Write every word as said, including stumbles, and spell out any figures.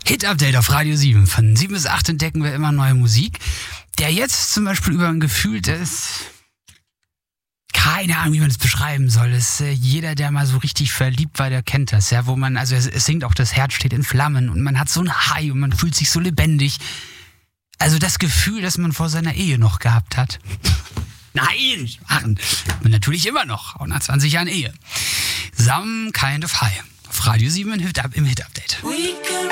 Hit-Update auf Radio sieben. Von sieben bis acht entdecken wir immer neue Musik. Der jetzt zum Beispiel über ein Gefühl, das ist... Keine Ahnung, wie man das beschreiben soll. Das, äh, jeder, der mal so richtig verliebt war, der kennt das. Ja, wo man, also es, es singt auch, das Herz steht in Flammen und man hat so ein High und man fühlt sich so lebendig. Also das Gefühl, das man vor seiner Ehe noch gehabt hat. Nein, machen. Und natürlich immer noch, auch nach zwanzig Jahren Ehe. Some Kind of High. Auf Radio sieben im Hit-Update.